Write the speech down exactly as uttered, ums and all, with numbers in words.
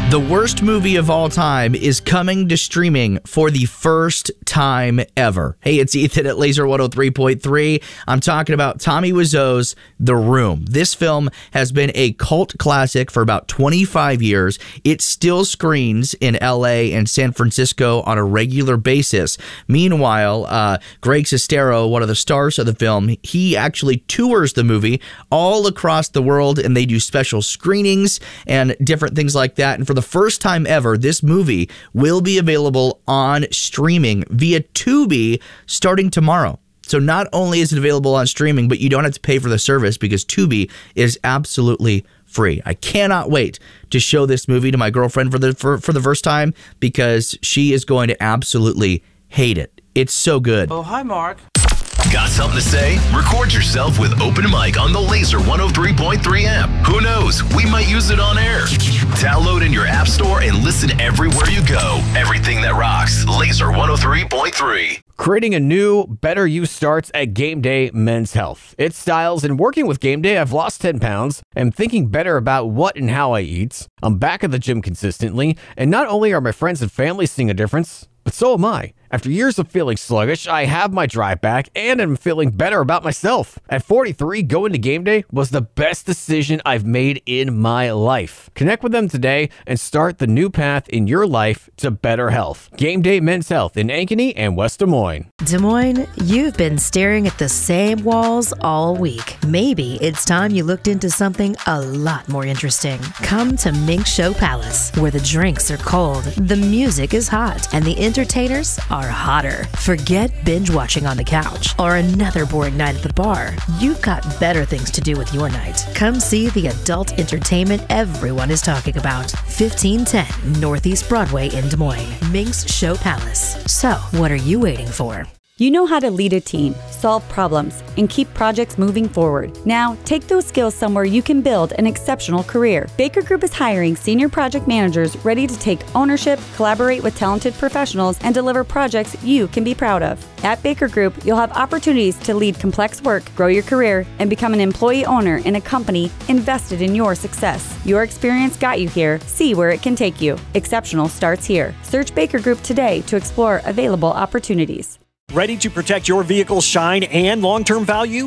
The worst movie of all time is coming to streaming for the first time ever. Hey, it's Ethan at Laser one oh three point three. I'm talking about Tommy Wiseau's The Room. This film has been a cult classic for about twenty-five years. It still screens in L A and San Francisco on a regular basis. Meanwhile, uh, Greg Sestero, one of the stars of the film, he actually tours the movie all across the world, and they do special screenings and different things like that. And for the first time ever, this movie will be available on streaming via Tubi starting tomorrow. So not only is it available on streaming, but you don't have to pay for the service because Tubi is absolutely free. I cannot wait to show this movie to my girlfriend for the for, for the first time because she is going to absolutely hate it. It's so good. Oh, hi, Mark. Got something to say? Record yourself with Open Mic on the Laser one oh three point three app. Who knows? We might use it on air. Download in your app store and listen everywhere you go. Everything that rocks. Laser one oh three point three. Creating a new, better you starts at Game Day Men's Health. It's styles, and working with Game Day, I've lost ten pounds. I'm thinking better about what and how I eat. I'm back at the gym consistently, and not only are my friends and family seeing a difference, but so am I. After years of feeling sluggish, I have my drive back and I'm feeling better about myself. At forty-three, going to Game Day was the best decision I've made in my life. Connect with them today and start the new path in your life to better health. Game Day Men's Health in Ankeny and West Des Moines. Des Moines, you've been staring at the same walls all week. Maybe it's time you looked into something a lot more interesting. Come to Mink Show Palace, where the drinks are cold, the music is hot, and the entertainers are hotter. Forget binge watching on the couch or another boring night at the bar. You've got better things to do with your night. Come see the adult entertainment everyone is talking about. fifteen ten Northeast Broadway in Des Moines. Mink's Show Palace. So, what are you waiting for? You know how to lead a team, solve problems, and keep projects moving forward. Now, take those skills somewhere you can build an exceptional career. Baker Group is hiring senior project managers ready to take ownership, collaborate with talented professionals, and deliver projects you can be proud of. At Baker Group, you'll have opportunities to lead complex work, grow your career, and become an employee owner in a company invested in your success. Your experience got you here. See where it can take you. Exceptional starts here. Search Baker Group today to explore available opportunities. Ready to protect your vehicle's shine and long-term value?